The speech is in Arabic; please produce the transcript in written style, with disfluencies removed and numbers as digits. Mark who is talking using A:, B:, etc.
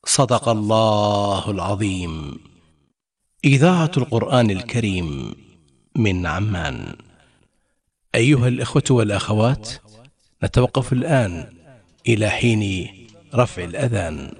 A: صدق الله العظيم. إذاعة القرآن الكريم من عمان. أيها الإخوة والأخوات، نتوقف الآن إلى حين رفع الأذان.